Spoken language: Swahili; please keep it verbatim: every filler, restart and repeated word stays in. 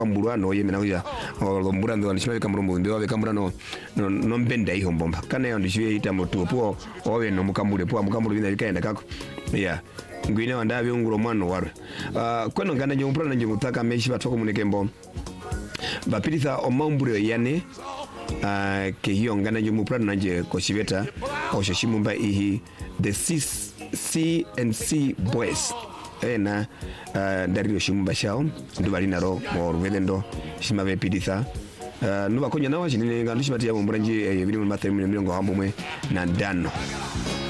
kamburano yemena kuja mburando ndishwe kamurumbu ndo ave kamburano no mbenda iho mbomba kana yo ndishwe ita moto po owe no mukambule po mukambule bina bikaenda kako yeah ngwine wanda byungulo mwana waro uh kweno ngana nyo mpura nje mutaka meshi batoko munekembo bapitisa omambure yane uh ke hiyo ngana nyo mpura nje koshibeta oshashimumba ihi the C C and C boys ena uh, dario shimumba shao ndubali naro mo rwedendo shimabe piditha uh, nuba konya nawa shinene ngandishimati ya mumbranje ebiri mu mathemu milongo hamwe na dano